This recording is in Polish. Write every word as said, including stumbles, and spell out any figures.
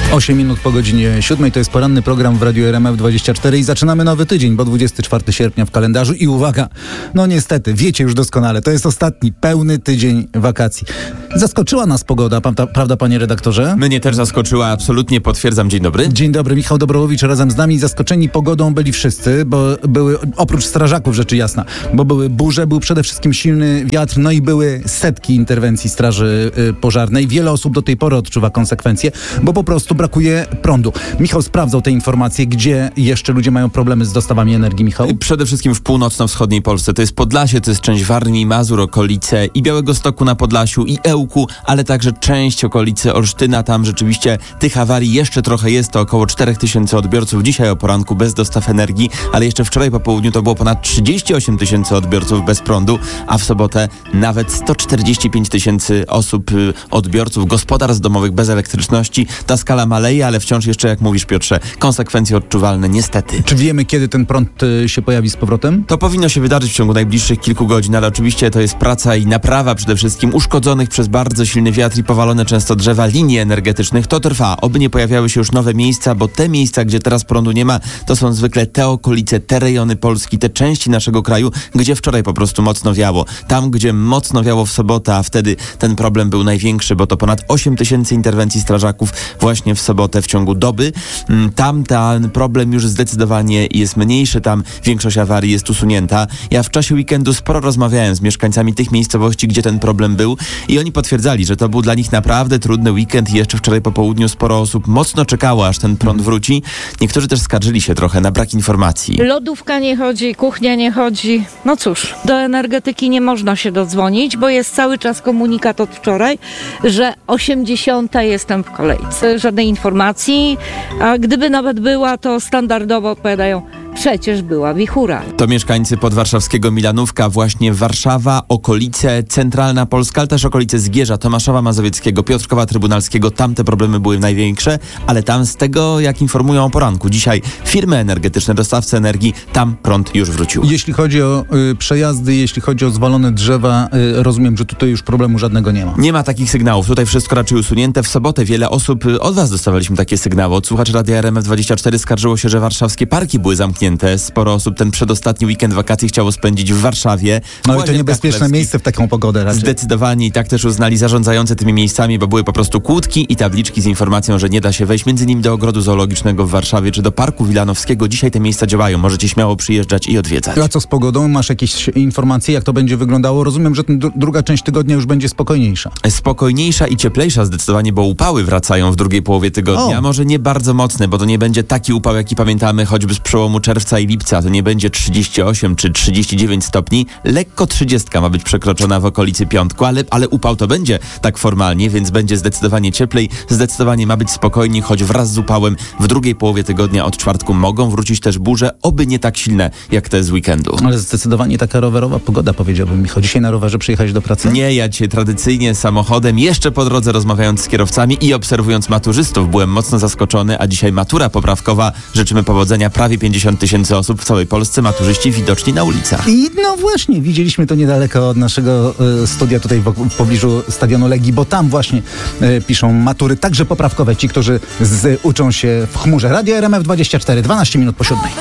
osiem minut po godzinie siódmej, to jest poranny program w Radiu R M F dwadzieścia cztery i zaczynamy nowy tydzień, bo dwudziestego czwartego sierpnia w kalendarzu i uwaga, no niestety, wiecie już doskonale, to jest ostatni pełny tydzień wakacji. Zaskoczyła nas pogoda, prawda, prawda panie redaktorze? Mnie też zaskoczyła, absolutnie potwierdzam. Dzień dobry. Dzień dobry, Michał Dobrowowicz razem z nami. Zaskoczeni pogodą byli wszyscy, bo były, oprócz strażaków rzeczy jasna, bo były burze, był przede wszystkim silny wiatr, no i były setki interwencji straży y, pożarnej. Wiele osób do tej pory odczuwa konsekwencje, bo po prostu brakuje prądu. Michał sprawdzał te informacje, gdzie jeszcze ludzie mają problemy z dostawami energii, Michał? Przede wszystkim w północno-wschodniej Polsce. To jest Podlasie, to jest część Warmii, Mazur, okolice i Białegostoku na Podlasiu i Ełku, ale także część okolicy Olsztyna. Tam rzeczywiście tych awarii jeszcze trochę jest. To około cztery tysiące odbiorców dzisiaj o poranku bez dostaw energii, ale jeszcze wczoraj po południu to było ponad trzydzieści osiem tysięcy odbiorców bez prądu, a w sobotę nawet sto czterdzieści pięć tysięcy osób, odbiorców, gospodarstw domowych bez elektryczności. Ta skala maleje, ale wciąż jeszcze, jak mówisz, Piotrze, konsekwencje odczuwalne niestety. Czy wiemy, kiedy ten prąd y, się pojawi z powrotem? To powinno się wydarzyć w ciągu najbliższych kilku godzin, ale oczywiście to jest praca i naprawa przede wszystkim uszkodzonych przez bardzo silny wiatr i powalone często drzewa linii energetycznych. To trwa. Oby nie pojawiały się już nowe miejsca, bo te miejsca, gdzie teraz prądu nie ma, to są zwykle te okolice, te rejony Polski, te części naszego kraju, gdzie wczoraj po prostu mocno wiało. Tam, gdzie mocno wiało w sobotę, a wtedy ten problem był największy, bo to ponad osiem tysięcy interwencji strażaków właśnie w sobotę w ciągu doby. Tam ten problem już zdecydowanie jest mniejszy, tam większość awarii jest usunięta. Ja w czasie weekendu sporo rozmawiałem z mieszkańcami tych miejscowości, gdzie ten problem był i oni potwierdzali, że to był dla nich naprawdę trudny weekend i jeszcze wczoraj po południu sporo osób mocno czekało, aż ten prąd wróci. Niektórzy też skarżyli się trochę na brak informacji. Lodówka nie chodzi, kuchnia nie chodzi. No cóż, do energetyki nie można się dodzwonić, bo jest cały czas komunikat od wczoraj, że osiemdziesiąta jestem w kolejce. Żadnej informacji, a gdyby nawet była, to standardowo odpowiadają: przecież była wichura. To mieszkańcy podwarszawskiego Milanówka, właśnie Warszawa, okolice, centralna Polska, ale też okolice Zgierza, Tomaszowa Mazowieckiego, Piotrkowa Trybunalskiego. Tam te problemy były największe, ale tam z tego, jak informują o poranku dzisiaj firmy energetyczne, dostawcy energii, tam prąd już wrócił. Jeśli chodzi o y, przejazdy, jeśli chodzi o zwalone drzewa, y, rozumiem, że tutaj już problemu żadnego nie ma. Nie ma takich sygnałów. Tutaj wszystko raczej usunięte. W sobotę wiele osób, od was dostawaliśmy takie sygnały. Od słuchaczy Radia R M F dwadzieścia cztery skarżyło się, że warszawskie parki były zamknięte. Sporo osób ten przedostatni weekend wakacji chciało spędzić w Warszawie. No i to niebezpieczne miejsce w taką pogodę raczej. Zdecydowanie i tak też uznali zarządzający tymi miejscami, bo były po prostu kłódki i tabliczki z informacją, że nie da się wejść między innymi do ogrodu zoologicznego w Warszawie czy do Parku Wilanowskiego. Dzisiaj te miejsca działają. Możecie śmiało przyjeżdżać i odwiedzać. A co z pogodą? Masz jakieś informacje, jak to będzie wyglądało? Rozumiem, że ten dru- druga część tygodnia już będzie spokojniejsza. Spokojniejsza i cieplejsza zdecydowanie, bo upały wracają w drugiej połowie tygodnia. O. Może nie bardzo mocne, bo to nie będzie taki upał, jaki pamiętamy choćby z przełomu czerwca i lipca. To nie będzie trzydzieści osiem czy trzydzieści dziewięć stopni. Lekko trzydziestka ma być przekroczona w okolicy piątku, ale, ale upał to będzie tak formalnie, więc będzie zdecydowanie cieplej. Zdecydowanie ma być spokojniej, choć wraz z upałem w drugiej połowie tygodnia od czwartku mogą wrócić też burze, oby nie tak silne jak te z weekendu. Ale zdecydowanie taka rowerowa pogoda, powiedziałbym, Michał. Dzisiaj na rowerze przyjechałeś do pracy? Nie, ja dzisiaj tradycyjnie samochodem, jeszcze po drodze rozmawiając z kierowcami i obserwując maturzystów, byłem mocno zaskoczony, a dzisiaj matura poprawkowa. Życzymy powodzenia. Prawie pięćdziesiąt tysięcy osób w całej Polsce, maturzyści widoczni na ulicach. I no właśnie, widzieliśmy to niedaleko od naszego y, studia tutaj w, w pobliżu Stadionu Legii, bo tam właśnie y, piszą matury, także poprawkowe, ci, którzy z, uczą się w chmurze. Radio R M F dwadzieścia cztery, dwanaście minut po siódmej.